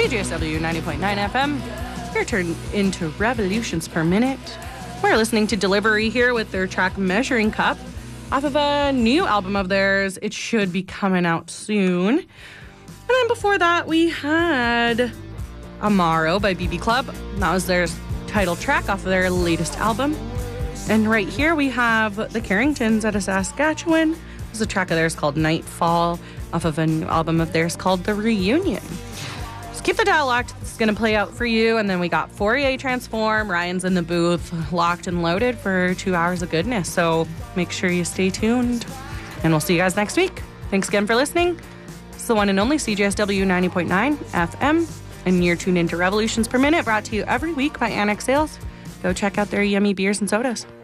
CJSW 90.9 FM. Your turn into Revolutions Per Minute. We're listening to Delivery here with their track Measuring Cup off of a new album of theirs. It should be coming out soon. And then before that, we had Amaro by BB Club. That was their title track off of their latest album. And right here we have the Carringtons out of Saskatchewan. There's a track of theirs called Nightfall off of a new album of theirs called The Reunion. So keep the dial locked. It's going to play out for you. And then we got Fourier Transform. Ryan's in the booth, locked and loaded for 2 hours of goodness. So make sure you stay tuned. And we'll see you guys next week. Thanks again for listening. It's the one and only CJSW 90.9 FM. And you're tuned into Revolutions Per Minute, brought to you every week by Annex Sales. Go check out their yummy beers and sodas.